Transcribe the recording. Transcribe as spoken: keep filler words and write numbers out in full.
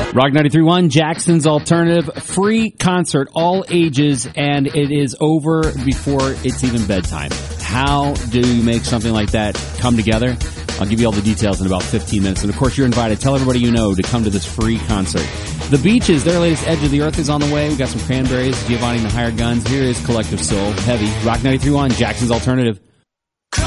Rock ninety-three point one, Jackson's Alternative, free concert, all ages, and it is over before it's even bedtime. How do you make something like that come together? I'll give you all the details in about fifteen minutes. And, of course, you're invited. Tell everybody you know to come to this free concert. The Beaches, their latest Edge of the Earth is on the way. We've got some Cranberries, Giovanni and the Hired Guns. Here is Collective Soul, Heavy. Rock ninety-three point one, Jackson's Alternative.